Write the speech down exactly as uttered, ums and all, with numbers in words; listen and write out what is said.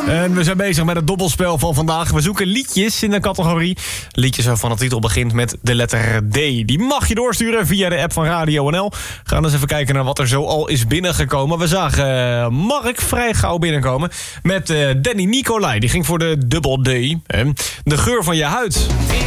En we zijn bezig met het dobbelspel van vandaag. We zoeken liedjes in de categorie. Liedjes waarvan de titel begint met de letter D. Die mag je doorsturen via de app van Radio N L. Gaan eens even kijken naar wat er zo al is binnengekomen. We zagen uh, Mark vrij gauw binnenkomen met uh, Danny Nicolai. Die ging voor de dubbel D. Hè? De geur van je huid.